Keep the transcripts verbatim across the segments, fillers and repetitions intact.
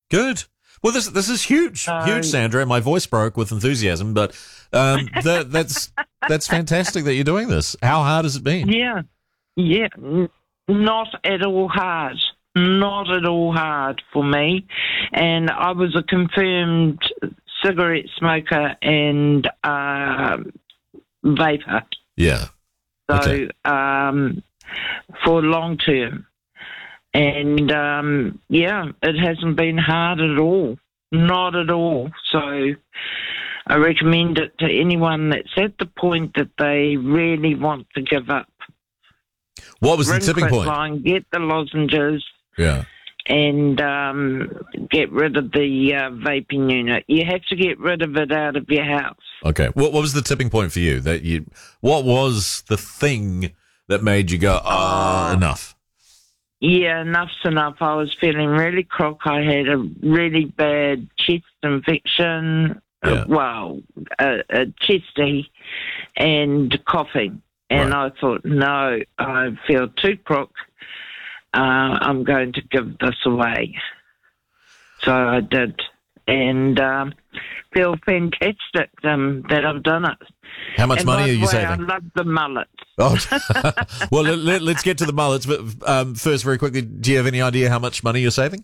Good. Well, this this is huge, So- huge, Sandra. My voice broke with enthusiasm, but um, that, that's that's fantastic that you're doing this. How hard has it been? Yeah, yeah, n- not at all hard. Not at all hard for me. And I was a confirmed cigarette smoker and uh, vapor. Yeah. So Okay. um, for long term. And um, yeah, it hasn't been hard at all. Not at all. So I recommend it to anyone that's at the point that they really want to give up. What was the Ring tipping point? Quitline, get the lozenges, Yeah. and um, get rid of the uh, vaping unit. You have to get rid of it out of your house. Okay. What what was the tipping point for you? That you what was the thing that made you go, ah, Oh. enough? Yeah, enough's enough. I was feeling really crook. I had a really bad chest infection. Yeah. Uh, well, a, a chesty and coughing. And Right. I thought, no, I feel too crook. Uh, I'm going to give this away. So I did. And um, feel fantastic um, that I've done it. How much and money by are the you way, I saving? love the mullets. Oh, well, let, let, let's get to the mullets. But um, first, very quickly, do you have any idea how much money you're saving?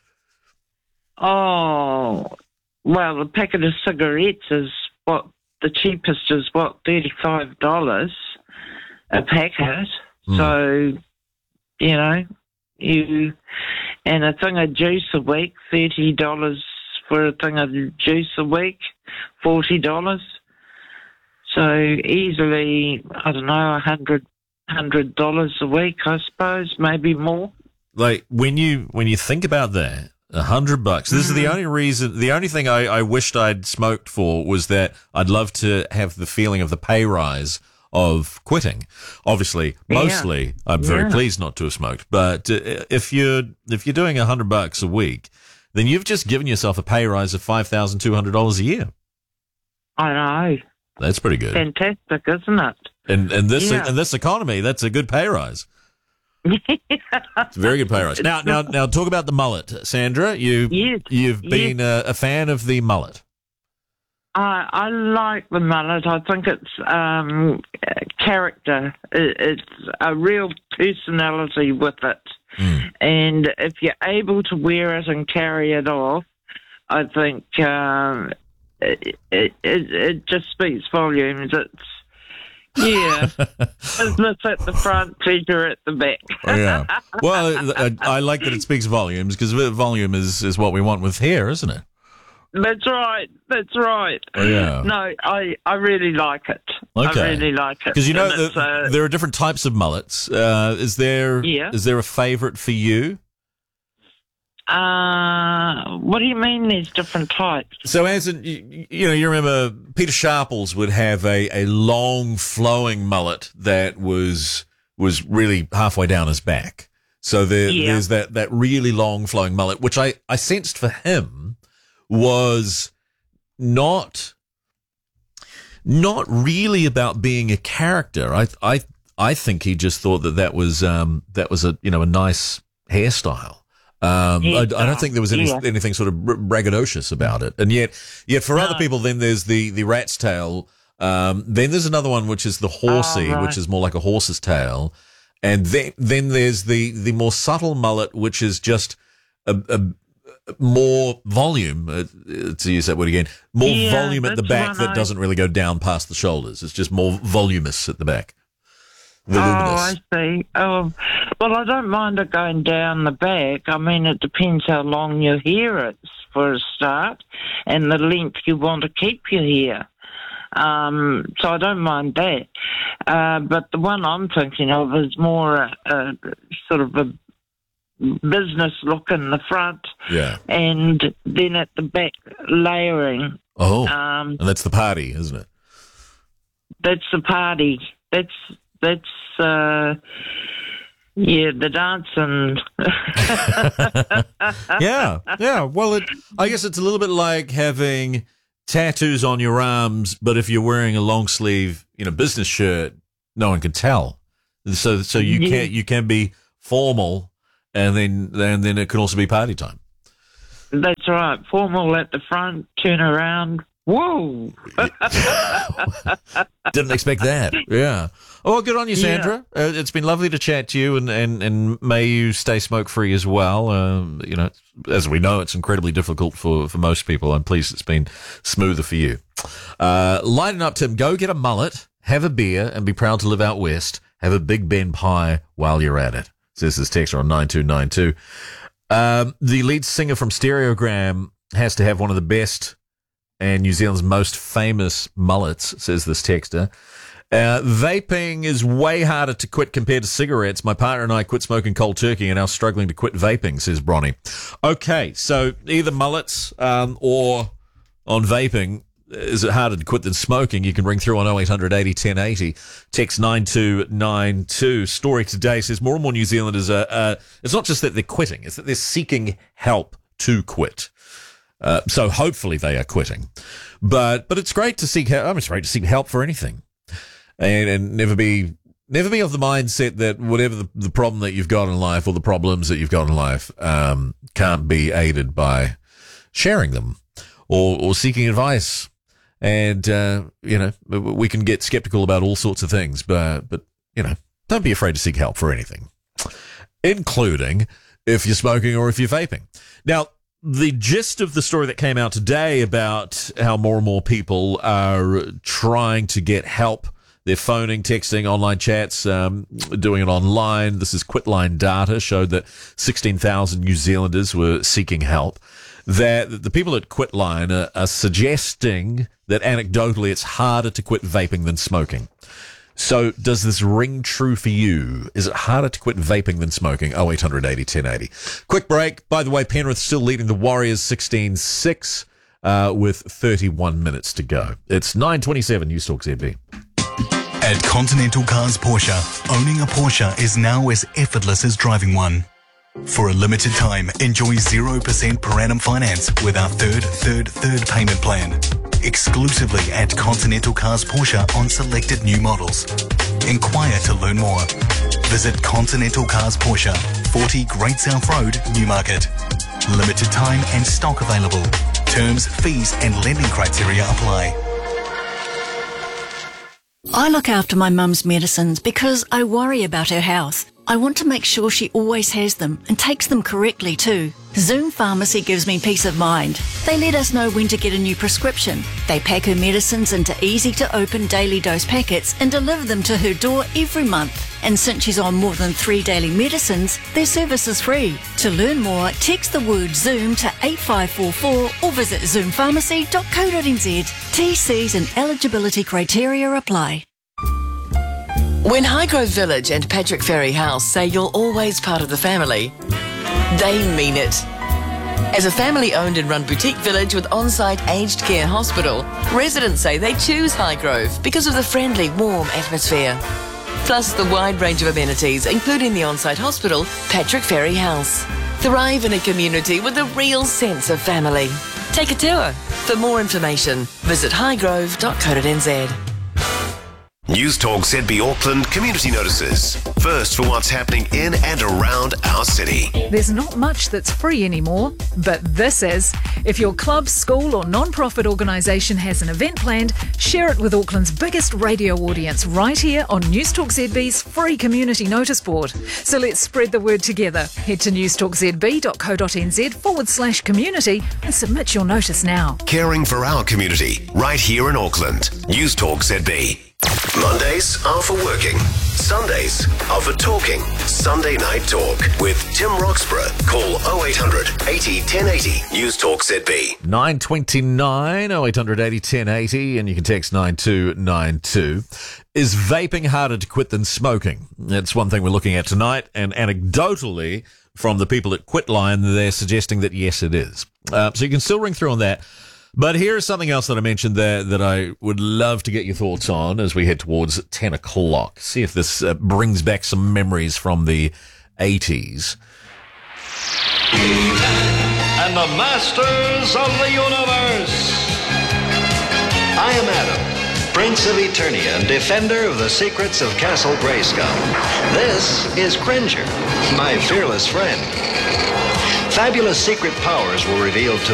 Oh, well, a packet of cigarettes is what the cheapest is, what, thirty-five dollars a packet. Mm. So, you know, you, and a thing of juice a week, thirty dollars for a thing of juice a week, forty dollars. So easily, I don't know, a hundred, hundred dollars a week, I suppose, maybe more. Like when you when you think about that, a hundred bucks. This is the only reason. The only thing I, I wished I'd smoked for was that I'd love to have the feeling of the pay rise of quitting. Obviously, Yeah. mostly, I'm very Yeah. pleased not to have smoked. But uh, if you're if you're doing a hundred bucks a week, then you've just given yourself a pay rise of five thousand two hundred dollars a year. I know. That's pretty good. Fantastic, isn't it? And and this Yeah. in this economy, that's a good pay rise. It's a very good pay rise. Now now now talk about the mullet, Sandra. You Yes, you've yes. been a, a fan of the mullet. I, I like the mullet. I think it's um, character. It, it's a real personality with it. Mm. And if you're able to wear it and carry it off, I think um, it, it, it, it just speaks volumes. It's, yeah, business at the front, pleasure at the back. Oh, yeah. Well, I, I like that it speaks volumes because volume is, is what we want with hair, isn't it? That's right. That's right. Oh, yeah. No, I, I really like it. Okay. I really like it. Because you know And it's, the, uh, there are different types of mullets. Uh, is there Yeah. is there a favourite for you? Uh, what do you mean there's different types? So as in, you, you know, you remember Peter Sharples would have a, a long flowing mullet that was was really halfway down his back. So there, Yeah. there's that, that really long flowing mullet, which I, I sensed for him was not not really about being a character. I I I think he just thought that that was um that was a you know a nice hairstyle. Um, I, I don't think there was any, Yeah. anything sort of br- braggadocious about it. And yet, yet for other No. people, then there's the, the rat's tail. Um, then there's another one, which is the horsey, Oh, right. which is more like a horse's tail. And then, then there's the, the more subtle mullet, which is just a, a, more volume, uh, to use that word again, more Yeah, volume at the that's back one that I- doesn't really go down past the shoulders. It's just more voluminous at the back. Voluminous. Oh, I see. Oh, well, I don't mind it going down the back. I mean, it depends how long your hair is for a start, and the length you want to keep your hair. Um, so I don't mind that. Uh, but the one I'm thinking of is more a, a sort of a business look in the front, Yeah. and then at the back layering. Oh, Um, and that's the party, isn't it? that's the party. That's that's uh, yeah, the dancing. Yeah, yeah. Well, it, I guess it's a little bit like having tattoos on your arms, but if you're wearing a long sleeve, you know, business shirt, no one can tell. So, so you Yeah. can you can be formal, and then and then it can also be party time. That's right. Formal at the front, turn around. Whoa! Didn't expect that. Yeah. Oh, good on you, Sandra. Yeah. Uh, it's been lovely to chat to you, and, and, and may you stay smoke-free as well. Um, you know, as we know, it's incredibly difficult for, for most people. I'm pleased it's been smoother for you. Uh, lighten up, Tim. Go get a mullet, have a beer, and be proud to live out west. Have a Big Ben pie while you're at it. Says this texter on nine two nine two. Um, the lead singer from Stereogram has to have one of the best and New Zealand's most famous mullets, says this texter. Uh, vaping is way harder to quit compared to cigarettes. My partner and I quit smoking cold turkey and are now struggling to quit vaping, says Bronny. Okay, so either mullets um, or on vaping, is it harder to quit than smoking? You can ring through on oh eight hundred eighty ten eighty. Text nine two nine two. Story today says more and more New Zealanders are, uh, it's not just that they're quitting, it's that they're seeking help to quit. Uh, so hopefully they are quitting. But but it's great to seek help. I mean, it's great to seek help for anything. And, and never be never be of the mindset that whatever the, the problem that you've got in life or the problems that you've got in life um, can't be aided by sharing them or, or seeking advice. And, uh, you know, we can get skeptical about all sorts of things, but, but, you know, don't be afraid to seek help for anything, including if you're smoking or if you're vaping. Now, the gist of the story that came out today about how more and more people are trying to get help, they're phoning, texting, online chats, um, doing it online. This is Quitline data, showed that sixteen thousand New Zealanders were seeking help. That the people at Quitline are, are suggesting that anecdotally it's harder to quit vaping than smoking. So does this ring true for you? Is it harder to quit vaping than smoking? oh eight hundred eighty ten eighty. Quick break. By the way, Penrith still leading the Warriors sixteen six uh, with thirty-one minutes to go. It's nine twenty-seven News Talk Z B. At Continental Cars Porsche, owning a Porsche is now as effortless as driving one. For a limited time, enjoy zero percent per annum finance with our third, third, third payment plan. Exclusively at Continental Cars Porsche on selected new models. Inquire to learn more. Visit Continental Cars Porsche, forty Great South Road, Newmarket. Limited time and stock available. Terms, fees and lending criteria apply. I look after my mum's medicines because I worry about her health. I want to make sure she always has them and takes them correctly too. Zoom Pharmacy gives me peace of mind. They let us know when to get a new prescription. They pack her medicines into easy-to-open daily dose packets and deliver them to her door every month. And since she's on more than three daily medicines, their service is free. To learn more, text the word Zoom to eight five four four or visit zoom pharmacy dot co dot n z. T Cs and eligibility criteria apply. When Highgrove Village and Patrick Ferry House say you're always part of the family, they mean it. As a family-owned and run boutique village with on-site aged care hospital, residents say they choose Highgrove because of the friendly, warm atmosphere. Plus the wide range of amenities, including the on-site hospital, Patrick Ferry House. Thrive in a community with a real sense of family. Take a tour. For more information, visit highgrove dot co dot n z. News Talk Z B Auckland community notices. First for what's happening in and around our city. There's not much that's free anymore, but this is. If your club, school or non-profit organisation has an event planned, share it with Auckland's biggest radio audience right here on News Talk Z B's free community notice board. So let's spread the word together. Head to newstalkzb.co.nz forward slash community and submit your notice now. Caring for our community right here in Auckland. News Talk Z B. Mondays are for working. Sundays are for talking. Sunday Night Talk with Tim Roxburgh. Call oh eight hundred eighty ten eighty. News Talk Z B. nine twenty-nine, oh eight hundred eighty ten eighty, and you can text nine two nine two. Is vaping harder to quit than smoking? That's one thing we're looking at tonight, and anecdotally, from the people at Quitline, they're suggesting that yes, it is. Uh, so you can still ring through on that. But here's something else that I mentioned there that I would love to get your thoughts on as we head towards ten o'clock. See if this uh, brings back some memories from the eighties. And the masters of the universe. I am Adam, Prince of Eternia and defender of the secrets of Castle Grayskull. This is Cringer, my fearless friend. Fabulous secret powers were revealed to